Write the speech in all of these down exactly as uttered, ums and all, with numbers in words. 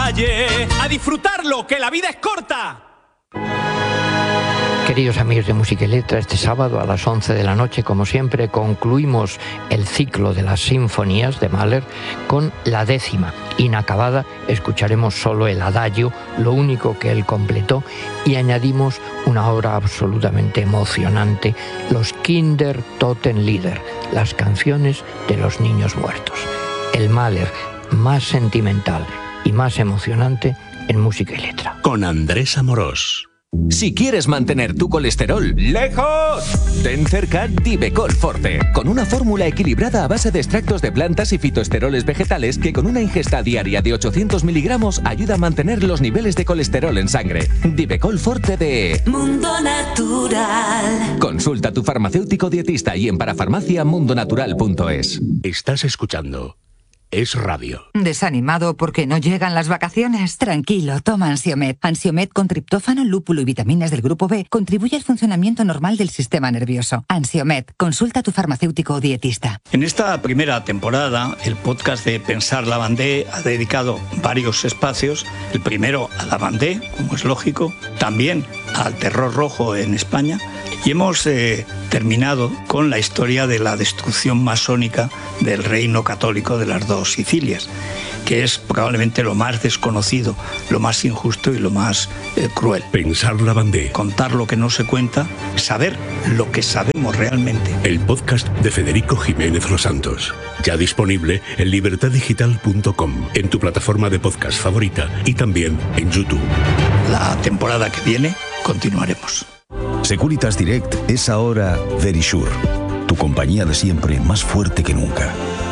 calle. ¡A disfrutarlo, que la vida es corta! Queridos amigos de Música y Letra, este sábado a las once de la noche, como siempre, concluimos el ciclo de las sinfonías de Mahler con la décima. Inacabada, escucharemos solo el adagio, lo único que él completó, y añadimos una obra absolutamente emocionante, los Kindertotenlieder, las canciones de los niños muertos. El Mahler más sentimental y más emocionante en Música y Letra. Con Andrés Amorós. Si quieres mantener tu colesterol lejos, ten cerca Divecol Forte, con una fórmula equilibrada a base de extractos de plantas y fitoesteroles vegetales que con una ingesta diaria de ochocientos miligramos ayuda a mantener los niveles de colesterol en sangre. Divecol Forte de Mundo Natural. Consulta a tu farmacéutico dietista y en parafarmacia mundo natural punto es. Estás escuchando Es Radio. ¿Desanimado porque no llegan las vacaciones? Tranquilo, toma Ansiomed. Ansiomed con triptófano, lúpulo y vitaminas del grupo B contribuye al funcionamiento normal del sistema nervioso. Ansiomed, consulta a tu farmacéutico o dietista. En esta primera temporada, el podcast de Pensar Lavandé ha dedicado varios espacios. El primero a Lavandé, como es lógico, también al terror rojo en España. Y hemos eh, terminado con la historia de la destrucción masónica del reino católico de las dos Sicilias, que es probablemente lo más desconocido, lo más injusto y lo más eh, cruel. Pensar Lavandé. Contar lo que no se cuenta, saber lo que sabemos realmente. El podcast de Federico Jiménez Los Santos. Ya disponible en libertad digital punto com, en tu plataforma de podcast favorita y también en YouTube. La temporada que viene continuaremos. Securitas Direct es ahora Verisure, tu compañía de siempre más fuerte que nunca.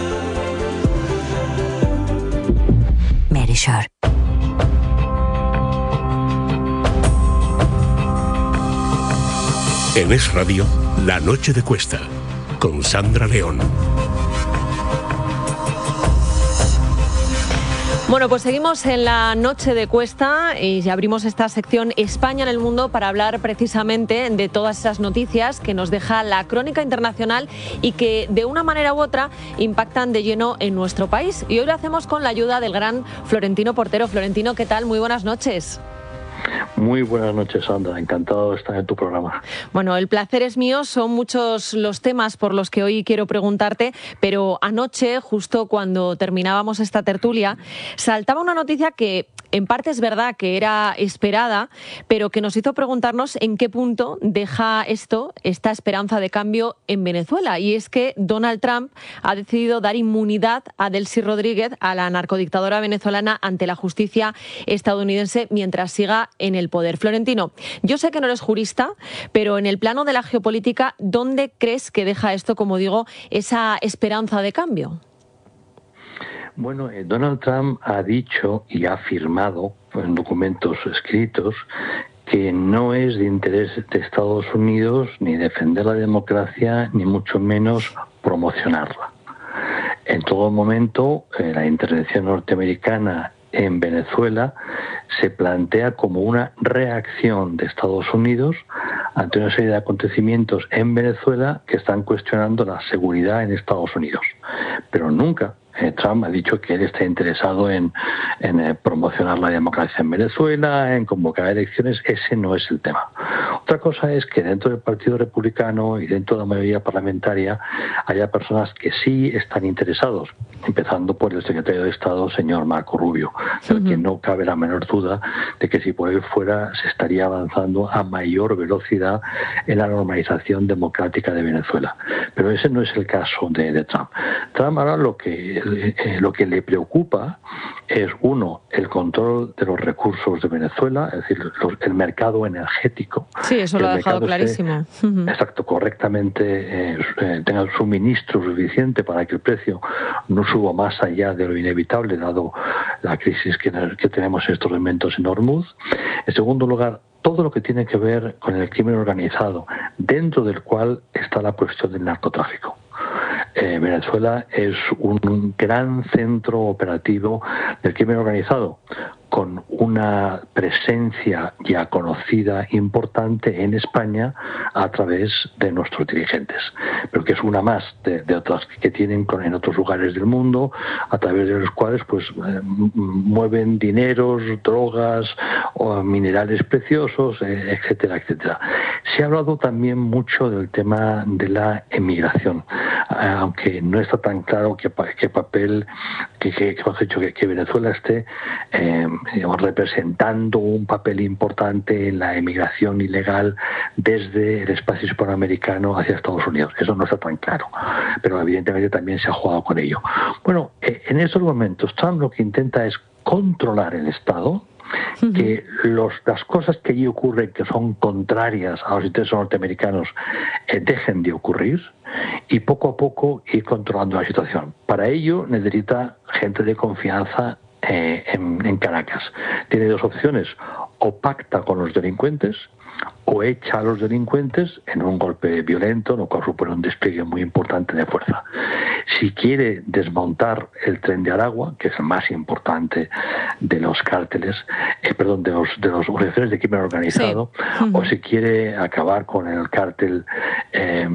Verisure. En Es Radio, La Noche de Cuesta, con Sandra León. Bueno, pues seguimos en la Noche de Cuesta y abrimos esta sección España en el Mundo para hablar precisamente de todas esas noticias que nos deja la crónica internacional y que de una manera u otra impactan de lleno en nuestro país. Y hoy lo hacemos con la ayuda del gran Florentino Portero. Florentino, ¿qué tal? Muy buenas noches. Muy buenas noches, Sandra. Encantado de estar en tu programa. Bueno, el placer es mío. Son muchos los temas por los que hoy quiero preguntarte, pero anoche, justo cuando terminábamos esta tertulia, saltaba una noticia que en parte es verdad que era esperada, pero que nos hizo preguntarnos en qué punto deja esto, esta esperanza de cambio en Venezuela. Y es que Donald Trump ha decidido dar inmunidad a Delcy Rodríguez, a la narcodictadora venezolana, ante la justicia estadounidense mientras siga en el poder. Florentino, yo sé que no eres jurista, pero en el plano de la geopolítica, ¿dónde crees que deja esto, como digo, esa esperanza de cambio? Bueno, eh, Donald Trump ha dicho y ha afirmado en documentos escritos que no es de interés de Estados Unidos ni defender la democracia, ni mucho menos promocionarla. En todo momento, eh, la intervención norteamericana en Venezuela se plantea como una reacción de Estados Unidos ante una serie de acontecimientos en Venezuela que están cuestionando la seguridad en Estados Unidos. Pero nunca eh, Trump ha dicho que él está interesado en, en eh, promocionar la democracia en Venezuela, en convocar elecciones. Ese no es el tema. Otra cosa es que dentro del Partido Republicano y dentro de la mayoría parlamentaria haya personas que sí están interesados, empezando por el secretario de Estado, señor Marco Rubio, del uh-huh. que no cabe la menor duda de que si por él fuera se estaría avanzando a mayor velocidad en la normalización democrática de Venezuela. Pero ese no es el caso de, de Trump. Trump ahora lo que, eh, lo que le preocupa es, uno, el control de los recursos de Venezuela, es decir, los, el mercado energético. Sí, eso lo ha dejado clarísimo. Esté, uh-huh. Exacto, correctamente eh, eh, tenga el suministro suficiente para que el precio no suba más allá de lo inevitable, dado la crisis que, que tenemos en estos momentos en Hormuz. En segundo lugar, todo lo que tiene que ver con el crimen organizado, dentro del cual está la cuestión del narcotráfico. Eh, Venezuela es un gran centro operativo del crimen organizado, con una presencia ya conocida importante en España a través de nuestros dirigentes, pero que es una más de, de otras que tienen con, en otros lugares del mundo, a través de los cuales pues eh, mueven dineros, drogas o minerales preciosos, eh, etcétera, etcétera. Se ha hablado también mucho del tema de la emigración, eh, aunque no está tan claro qué, qué papel, que, que, que, dicho, que, que Venezuela esté eh, digamos, representando un papel importante en la emigración ilegal desde el espacio hispanoamericano hacia Estados Unidos. Eso no está tan claro, pero evidentemente también se ha jugado con ello. Bueno, eh, en estos momentos Trump lo que intenta es controlar el Estado, que los, las cosas que allí ocurren que son contrarias a los intereses norteamericanos eh, dejen de ocurrir y poco a poco ir controlando la situación. Para ello necesita gente de confianza eh, en, en Caracas. Tiene dos opciones: o pacta con los delincuentes o echa a los delincuentes en un golpe violento, lo cual supone un despliegue muy importante de fuerza. Si quiere desmontar el Tren de Aragua, que es el más importante de los cárteles, eh, perdón, de los de las organizaciones de crimen organizado, sí. uh-huh. o si quiere acabar con el cártel eh,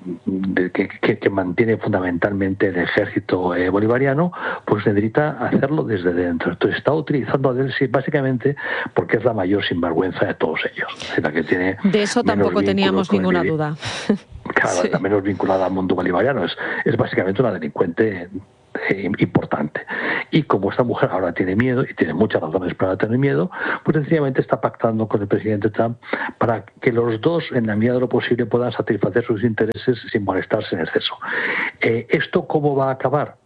de, que, que, que mantiene fundamentalmente el ejército eh, bolivariano, pues necesita hacerlo desde dentro. Entonces está utilizando a Delcy básicamente porque es la mayor sinvergüenza de todos ellos. Es la que tiene de eso tampoco teníamos ninguna duda. Claro, sí. La menos vinculada al mundo bolivariano. Es, es básicamente una delincuente eh, importante. Y como esta mujer ahora tiene miedo, y tiene muchas razones para tener miedo, pues sencillamente está pactando con el presidente Trump para que los dos, en la medida de lo posible, puedan satisfacer sus intereses sin molestarse en exceso. Eh, ¿Esto cómo va a acabar?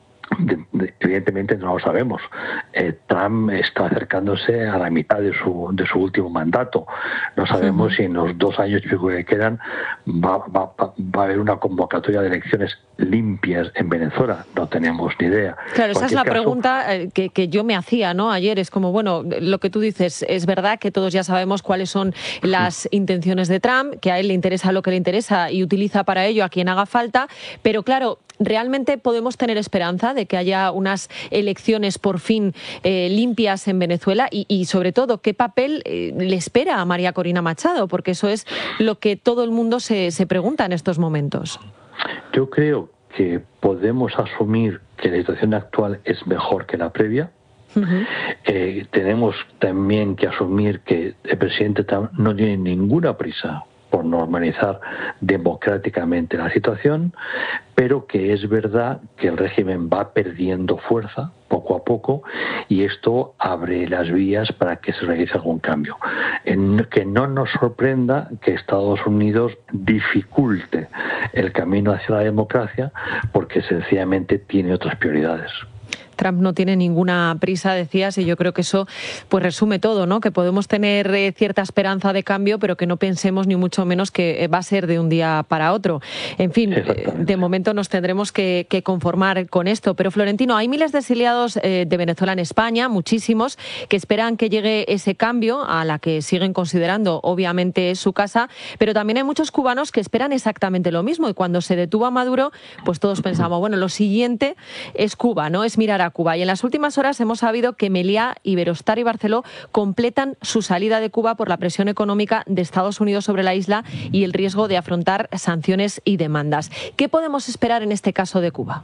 De, de, evidentemente no lo sabemos. Eh, Trump está acercándose a la mitad de su de su último mandato. No sabemos uh-huh. si en los dos años que quedan va, va, va, va a haber una convocatoria de elecciones limpias en Venezuela. No tenemos ni idea. Claro, esa es la caso, pregunta que, que yo me hacía, ¿no? Ayer es como, bueno, lo que tú dices, es verdad que todos ya sabemos cuáles son las sí. intenciones de Trump, que a él le interesa lo que le interesa y utiliza para ello a quien haga falta, pero claro, ¿realmente podemos tener esperanza de que haya unas elecciones por fin eh, limpias en Venezuela? Y, y sobre todo, ¿qué papel eh, le espera a María Corina Machado? Porque eso es lo que todo el mundo se, se pregunta en estos momentos. Yo creo que podemos asumir que la situación actual es mejor que la previa. Uh-huh. Eh, tenemos también que asumir que el presidente Trump no tiene ninguna prisa por normalizar democráticamente la situación, pero que es verdad que el régimen va perdiendo fuerza poco a poco y esto abre las vías para que se realice algún cambio. En que no nos sorprenda que Estados Unidos dificulte el camino hacia la democracia porque sencillamente tiene otras prioridades. Trump no tiene ninguna prisa, decías, y yo creo que eso pues resume todo, ¿no? Que podemos tener eh, cierta esperanza de cambio, pero que no pensemos ni mucho menos que va a ser de un día para otro. En fin, eh, de momento nos tendremos que, que conformar con esto. Pero Florentino, hay miles de exiliados eh, de Venezuela en España, muchísimos, que esperan que llegue ese cambio a la que siguen considerando obviamente su casa, pero también hay muchos cubanos que esperan exactamente lo mismo y cuando se detuvo a Maduro, pues todos pensamos, bueno, lo siguiente es Cuba, ¿no? Es mirar a Cuba. Y en las últimas horas hemos sabido que Meliá, Iberostar y Barceló completan su salida de Cuba por la presión económica de Estados Unidos sobre la isla y el riesgo de afrontar sanciones y demandas. ¿Qué podemos esperar en este caso de Cuba?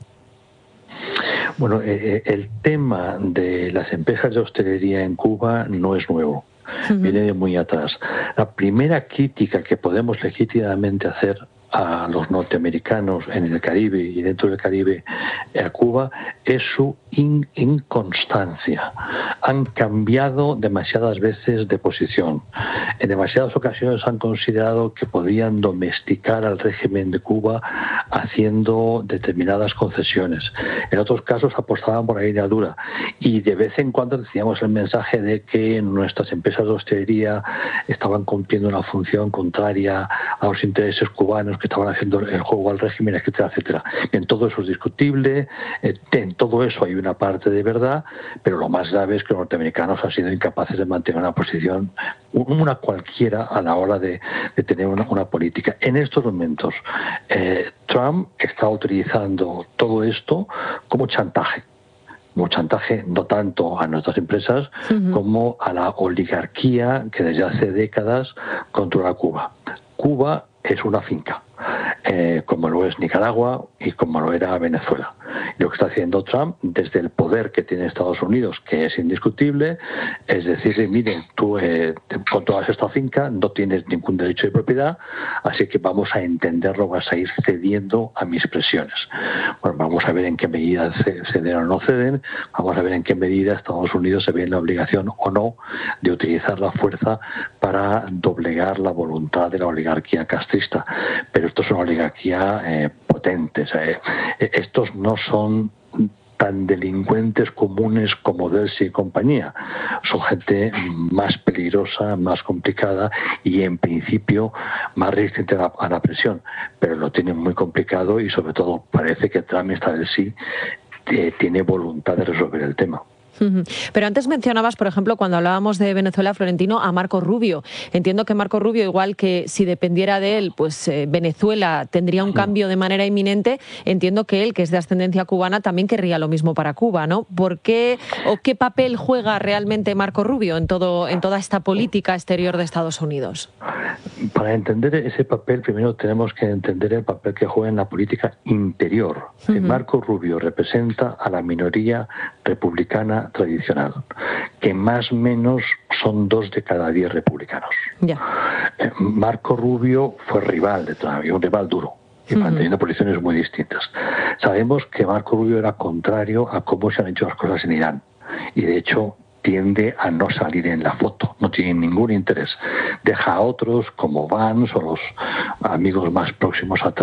Bueno, eh, el tema de las empresas de hostelería en Cuba no es nuevo. Uh-huh. Viene de muy atrás. La primera crítica que podemos legítimamente hacer a los norteamericanos en el Caribe y dentro del Caribe a Cuba es su in- inconstancia. Han cambiado demasiadas veces de posición. En demasiadas ocasiones han considerado que podían domesticar al régimen de Cuba haciendo determinadas concesiones. En otros casos apostaban por la línea dura y de vez en cuando decíamos el mensaje de que nuestras empresas de hostelería estaban cumpliendo una función contraria a los intereses cubanos, que estaban haciendo el juego al régimen, etcétera, etcétera. En todo eso es discutible, en todo eso hay una parte de verdad, pero lo más grave es que los norteamericanos han sido incapaces de mantener una posición, una cualquiera, a la hora de, de tener una, una política. En estos momentos, eh, Trump está utilizando todo esto como chantaje. como chantaje no tanto a nuestras empresas uh-huh. como a la oligarquía que desde hace décadas controla Cuba. Cuba es una finca, eh, como lo es Nicaragua y como lo era Venezuela. Y lo que está haciendo Trump, desde el poder que tiene Estados Unidos, que es indiscutible, es decirle, miren, tú eh, controlas esta finca, no tienes ningún derecho de propiedad, así que vamos a entenderlo, vas a ir cediendo a mis presiones. Bueno, vamos a ver en qué medida ceden o no ceden, vamos a ver en qué medida Estados Unidos se ve en la obligación o no de utilizar la fuerza para doblegar la voluntad de la oligarquía castrista. Pero esto es una oligarquía eh, potente. O sea, eh, estos no son tan delincuentes comunes como Delcy y compañía. Son gente más peligrosa, más complicada y en principio más resistente a la, a la presión, pero lo tienen muy complicado y sobre todo parece que Trump, esta Delcy, eh, tiene voluntad de resolver el tema. Pero antes mencionabas, por ejemplo, cuando hablábamos de Venezuela, Florentino, a Marco Rubio. Entiendo que Marco Rubio, igual que si dependiera de él, pues eh, Venezuela tendría un cambio de manera inminente. Entiendo que él, que es de ascendencia cubana, también querría lo mismo para Cuba, ¿no? ¿Por qué o qué papel juega realmente Marco Rubio en todo en toda esta política exterior de Estados Unidos? Para entender ese papel, primero tenemos que entender el papel que juega en la política interior. Uh-huh. Marco Rubio representa a la minoría republicana tradicional, que más o menos son dos de cada diez republicanos. Yeah. Eh, Marco Rubio fue rival de Trump, y un rival duro, y uh-huh. manteniendo posiciones muy distintas. Sabemos que Marco Rubio era contrario a cómo se han hecho las cosas en Irán, y de hecho tiende a no salir en la foto, no tiene ningún interés. Deja a otros como Vance o los amigos más próximos a Trump